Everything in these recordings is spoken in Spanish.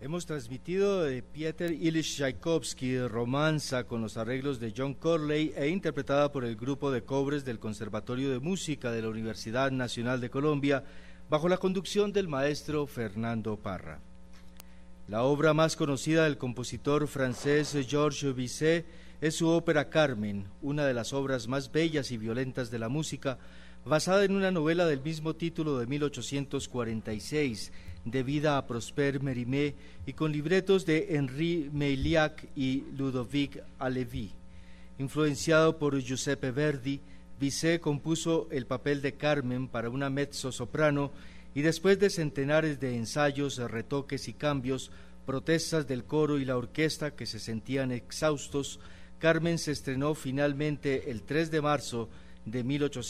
Hemos transmitido de Peter Ilyich Tchaikovsky, Romanza, con los arreglos de John Corley e interpretada por el grupo de cobres del Conservatorio de Música de la Universidad Nacional de Colombia, bajo la conducción del maestro Fernando Parra. La obra más conocida del compositor francés Georges Bizet es su ópera Carmen, una de las obras más bellas y violentas de la música, basada en una novela del mismo título de 1846, debida a Prosper Mérimée y con libretos de Henri Meilhac y Ludovic Halévy. Influenciado por Giuseppe Verdi, Bizet compuso el papel de Carmen para una mezzosoprano y después de centenares de ensayos, retoques y cambios, protestas del coro y la orquesta que se sentían exhaustos, Carmen se estrenó finalmente el 3 de marzo de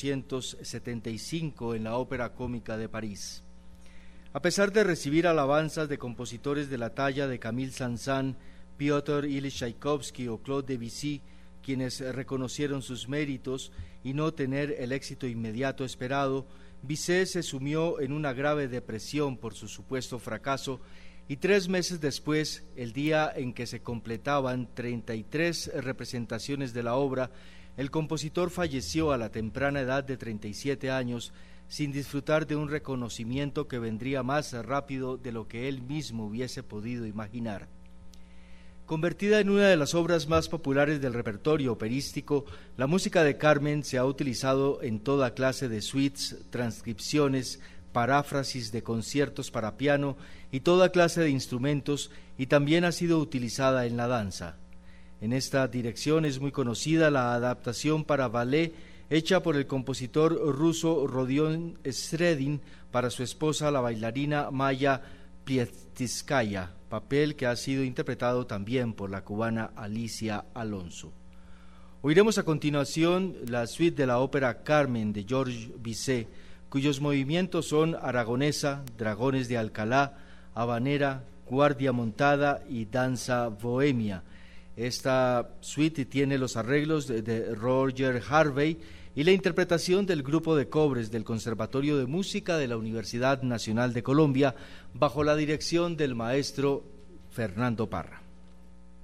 1875 en la Ópera Cómica de París. A pesar de recibir alabanzas de compositores de la talla de Camille Saint-Saëns, Piotr Ilyich Tchaikovsky o Claude Debussy, quienes reconocieron sus méritos, y no tener el éxito inmediato esperado, Bizet se sumió en una grave depresión por su supuesto fracaso y 3 meses después, el día en que se completaban 33 representaciones de la obra, el compositor falleció a la temprana edad de 37 años, sin disfrutar de un reconocimiento que vendría más rápido de lo que él mismo hubiese podido imaginar. Convertida en una de las obras más populares del repertorio operístico, la música de Carmen se ha utilizado en toda clase de suites, transcripciones, paráfrasis de conciertos para piano y toda clase de instrumentos, y también ha sido utilizada en la danza. En esta dirección es muy conocida la adaptación para ballet hecha por el compositor ruso Rodion Sredin para su esposa, la bailarina Maya Plietskaya, papel que ha sido interpretado también por la cubana Alicia Alonso. Oiremos a continuación la suite de la ópera Carmen de Georges Bizet, cuyos movimientos son aragonesa, dragones de Alcalá, habanera, guardia montada y danza bohemia. Esta suite tiene los arreglos de Roger Harvey y la interpretación del grupo de cobres del Conservatorio de Música de la Universidad Nacional de Colombia, bajo la dirección del maestro Fernando Parra.